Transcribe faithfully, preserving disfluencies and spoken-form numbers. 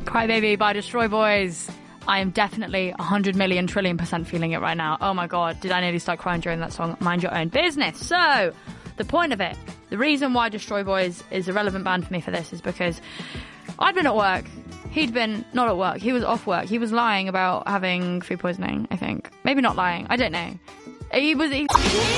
Crybaby by Destroy Boys. I am definitely one hundred million trillion percent feeling it right now. Oh my God, did I nearly start crying during that song? Mind your own business. So, the point of it, the reason why Destroy Boys is a relevant band for me for this is because I'd been at work. He'd been not at work. He was off work. He was lying about having food poisoning, I think. Maybe not lying. I don't know. He was... He